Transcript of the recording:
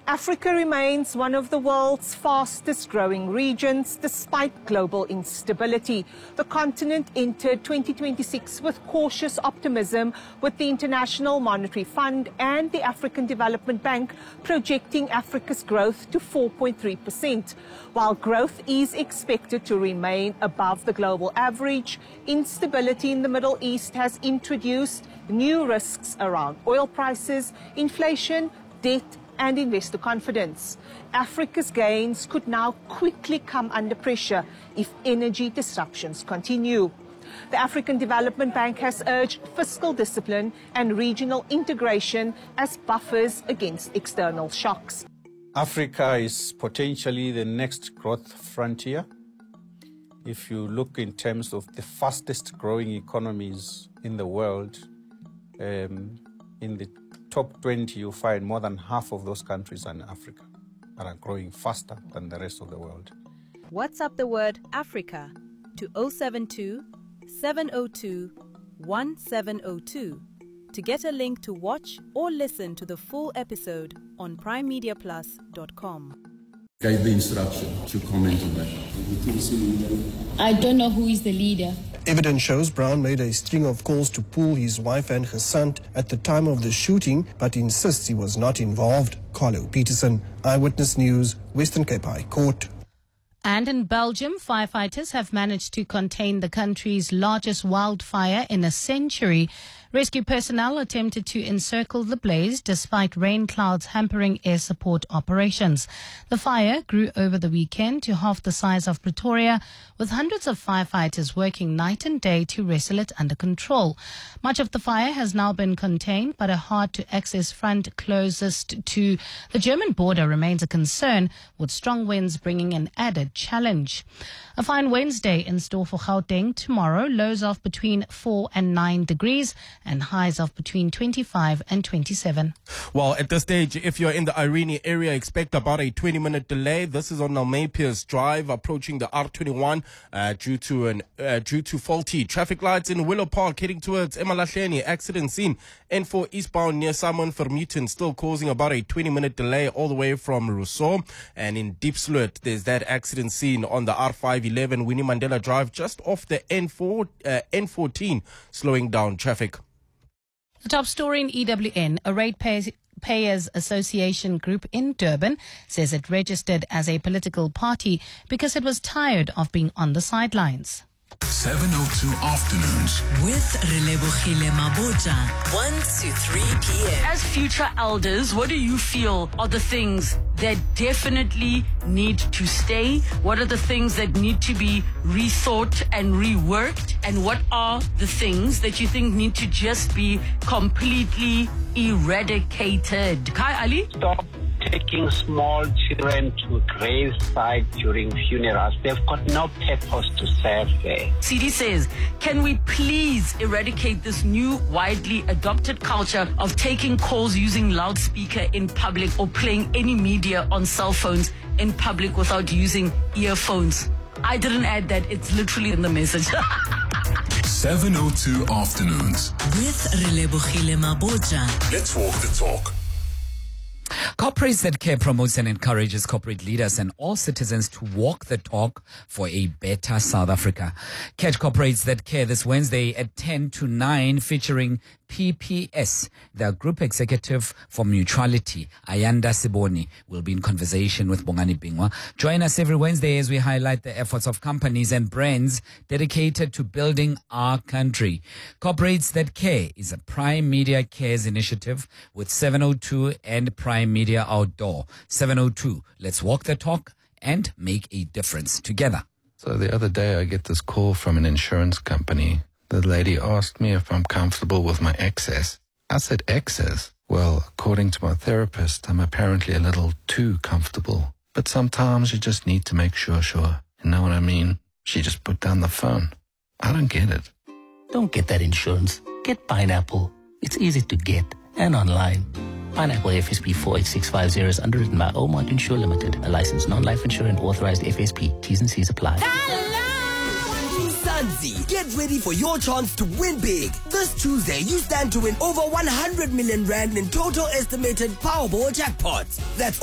Africa remains one of the world's fastest growing regions despite global instability. The continent entered 2026 with cautious optimism, with the International Monetary Fund and the African Development Bank projecting Africa's growth to 4.3%. While growth is expected to remain above the global average, instability in the Middle East has introduced new risks around oil prices, inflation, debt, and investor confidence. Africa's gains could now quickly come under pressure if energy disruptions continue. The African Development Bank has urged fiscal discipline and regional integration as buffers against external shocks. Africa is potentially the next growth frontier. If you look in terms of the fastest growing economies in the world, in the top 20, you find more than half of those countries are in Africa and are growing faster than the rest of the world. WhatsApp the word Africa to 072 702 1702 to get a link to watch or listen to the full episode on primemediaplus.com. Gave the instruction to comment on that. I don't know who is the leader. Evidence shows Brown made a string of calls to Pool, his wife and her son at the time of the shooting, but insists he was not involved. Carlo Peterson, Eyewitness News, Western Cape High Court. And in Belgium, firefighters have managed to contain the country's largest wildfire in a century. Rescue personnel attempted to encircle the blaze despite rain clouds hampering air support operations. The fire grew over the weekend to half the size of Pretoria, with hundreds of firefighters working night and day to wrestle it under control. Much of the fire has now been contained, but a hard-to-access front closest to the German border remains a concern, with strong winds bringing an added challenge. A fine Wednesday in store for Gauteng tomorrow, lows of between 4 and 9 degrees and highs of between 25 and 27. Well, at this stage, if you're in the Irene area, expect about a 20-minute delay. This is on Nalmepius Drive, approaching the R21 due to faulty traffic lights in Willow Park, heading towards Emalahleni. Accident scene N4 eastbound near Simon Vermeulen, still causing about a 20-minute delay all the way from Rousseau. And in Diepsloot, there's that accident scene on the R511 Winnie Mandela Drive, just off the N14, slowing down traffic. The top story in EWN, a Ratepayers Association group in Durban says it registered as a political party because it was tired of being on the sidelines. 702 Afternoons with Relebohile Mabotja, 1 to 3 p.m. As future elders, what do you feel are the things that definitely need to stay? What are the things that need to be rethought and reworked? And what are the things that you think need to just be completely eradicated? Kai Ali? Stop taking small children to graveside during funerals. They've got no purpose to serve there. CD says, can we please eradicate this new widely adopted culture of taking calls using loudspeaker in public or playing any media on cell phones in public without using earphones? I didn't add that. It's literally in the message. 702 Afternoons with Relebohile Mabotja. Let's walk the talk. Corporate ZCare promotes and encourages corporate leaders and all citizens to walk the talk for a better South Africa. Catch Corporate ZCare this Wednesday at 10 to 9 featuring PPS. The Group Executive for Mutuality, Ayanda Siboni, will be in conversation with Bongani Bingwa. Join us every Wednesday as we highlight the efforts of companies and brands dedicated to building our country. Corporates That Care is a Prime Media Cares initiative with 702 and Prime Media Outdoor. 702, let's walk the talk and make a difference together. So the other day I get this call from an insurance company. The lady asked me if I'm comfortable with my excess. I said, excess? Well, according to my therapist, I'm apparently a little too comfortable. But sometimes you just need to make sure. You know what I mean? She just put down the phone. I don't get it. Don't get that insurance. Get Pineapple. It's easy to get and online. Pineapple FSP 48650 is underwritten by Omont Insure Limited, a licensed non-life insurance authorized FSP. T's and C's apply. Mzansi, get ready for your chance to win big. This Tuesday, you stand to win over 100 million rand in total estimated Powerball jackpots. That's